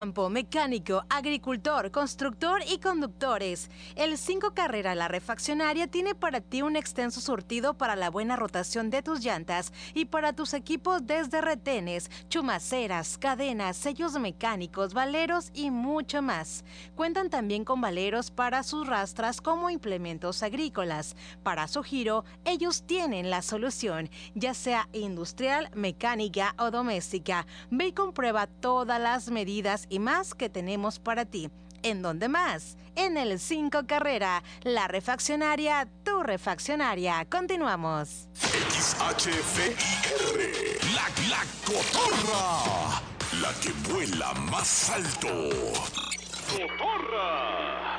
Campo, mecánico, agricultor, constructor y conductores. El 5 Carrera La Refaccionaria tiene para ti un extenso surtido para la buena rotación de tus llantas y para tus equipos desde retenes, chumaceras, cadenas, sellos mecánicos, valeros y mucho más. Cuentan también con valeros para sus rastras como implementos agrícolas. Para su giro, ellos tienen la solución, ya sea industrial, mecánica o doméstica. Ve y comprueba todas las medidas y más que tenemos para ti. ¿En dónde más? En el 5 Carrera, La Refaccionaria, tu refaccionaria. Continuamos. XHVIR, la cotorra, la que vuela más alto. ¡Cotorra!